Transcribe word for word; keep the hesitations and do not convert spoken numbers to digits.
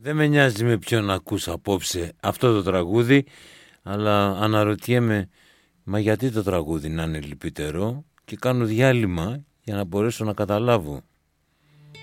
Δεν με νοιάζει με ποιον ακούς απόψε αυτό το τραγούδι, αλλά αναρωτιέμαι, μα γιατί το τραγούδι να είναι λυπητερό, και κάνω διάλειμμα για να μπορέσω να καταλάβω.